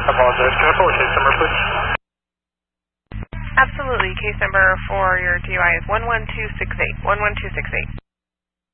apologize. Can I pull a case number, please? Absolutely. Case number for your DUI is 11268. 11268.